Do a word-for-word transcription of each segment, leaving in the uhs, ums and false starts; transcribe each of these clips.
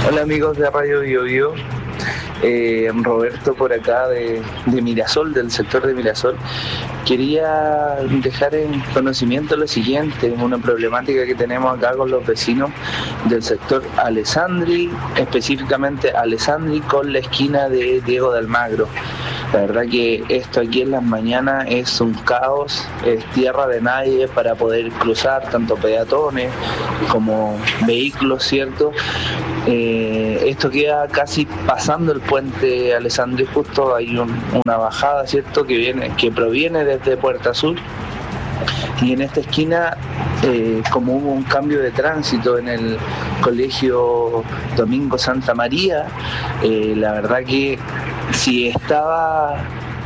Hola amigos de Radio Bio Bio, eh, Roberto por acá de, de Mirasol, del sector de Mirasol. Quería dejar en conocimiento lo siguiente, una problemática que tenemos acá con los vecinos del sector Alessandri, específicamente Alessandri con la esquina de Diego de Almagro. La verdad que esto aquí en las mañanas es un caos, es tierra de nadie para poder cruzar, tanto peatones como vehículos, ¿cierto? Eh, esto queda casi pasando el puente Alessandri, justo hay un, una bajada, ¿cierto?, que viene, que proviene desde Puerta Sur. Y en esta esquina, eh, como hubo un cambio de tránsito en el colegio Domingo Santa María, eh, la verdad que si estaba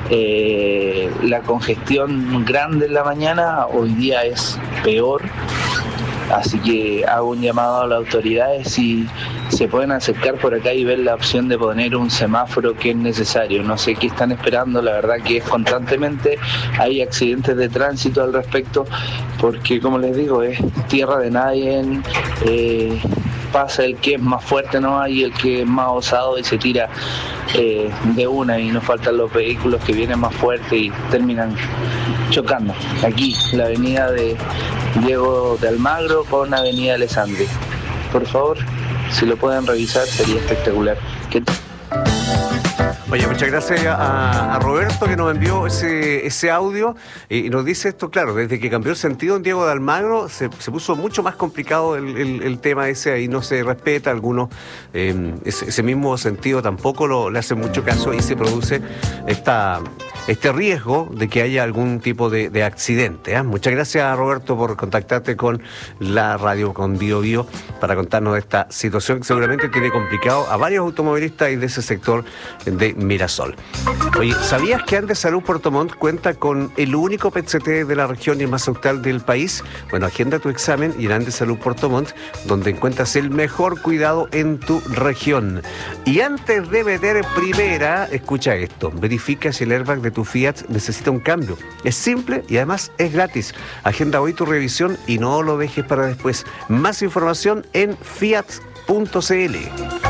eh, la congestión grande en la mañana, hoy día es peor. Así que hago un llamado a las autoridades si se pueden acercar por acá y ver la opción de poner un semáforo que es necesario. No sé qué están esperando, la verdad que es constantemente hay accidentes de tránsito al respecto, porque como les digo, es tierra de nadie, eh, pasa el que es más fuerte, ¿no? Y el que es más osado y se tira eh, de una, y nos faltan los vehículos que vienen más fuertes y terminan chocando. Aquí, la avenida de Diego de Almagro con avenida Alessandri. Por favor, si lo pueden revisar sería espectacular. ¿Qué t- Oye, muchas gracias a, a Roberto que nos envió ese, ese audio y, y nos dice esto, claro, desde que cambió el sentido en Diego de Almagro se, se puso mucho más complicado el, el, el tema ese, ahí no se respeta, algunos eh, ese, ese mismo sentido tampoco lo, le hacen mucho caso y se produce esta, este riesgo de que haya algún tipo de, de accidente, ¿eh? Muchas gracias, Roberto, por contactarte con la radio, con Bio Bio, para contarnos de esta situación que seguramente tiene complicado a varios automovilistas y de ese sector de Mirasol. Oye, ¿sabías que Andes Salud Puerto Montt cuenta con el único P E T C T de la región y el más austral del país? Bueno, agenda tu examen y en Andes Salud Puerto Montt, donde encuentras el mejor cuidado en tu región. Y antes de meter primera, escucha esto, verifica si el airbag de tu Fiat necesita un cambio. Es simple y además es gratis. Agenda hoy tu revisión y no lo dejes para después. Más información en fiat punto c l.